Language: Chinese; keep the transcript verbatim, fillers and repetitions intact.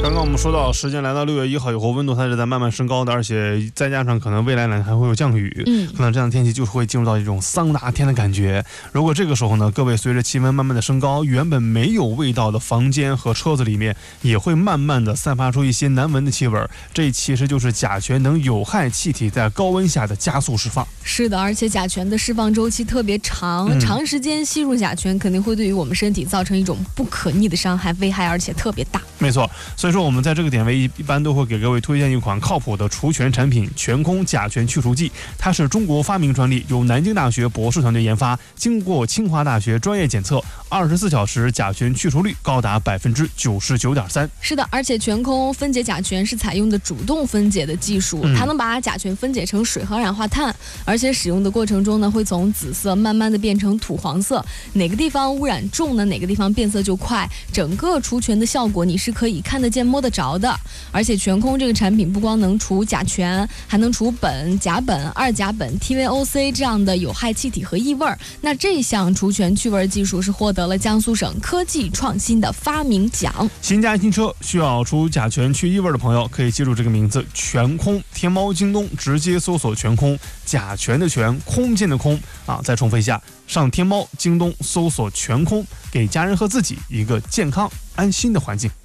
刚刚我们说到，时间来到六月一号以后，温度它是在慢慢升高的，而且再加上可能未来呢还会有降雨，嗯，可能这样的天气就是会进入到一种桑拿天的感觉。如果这个时候呢，各位随着气温慢慢的升高，原本没有味道的房间和车子里面也会慢慢的散发出一些难闻的气味，这其实就是甲醛等有害气体在高温下的加速释放。 是的，而且甲醛的释放周期特别长，嗯、长时间吸入甲醛肯定会对于我们身体造成一种不可逆的伤害，危害而且特别大。 没错，所以说我们在这个点位一一般都会给各位推荐一款靠谱的除醛产品——全空甲醛去除剂。它是中国发明专利，由南京大学博士团队研发，经过清华大学专业检测，二十四小时甲醛去除率高达百分之九十九点三。 是的，而且全空分解甲醛是采用的主动分解的技术，嗯、它能把甲醛分解成水和二氧化碳，而且使用的过程中呢，会从紫色慢慢的变成土黄色。哪个地方污染重呢？哪个地方变色就快。整个除醛的效果你是可以看得见摸得着的。而且全空这个产品不光能除甲醛，还能除苯、甲苯、二甲苯、T V O C 这样的有害气体和异味。那这项除醛去味技术是获得了江苏省科技创新的发明奖。 新家新车需要除甲醛去异味的朋友，可以记住这个名字：全空。天猫、京东直接搜索全空，甲醛的醛，空间的空啊！再重复一下，上天猫、京东搜索全空，给家人和自己一个健康安心的环境。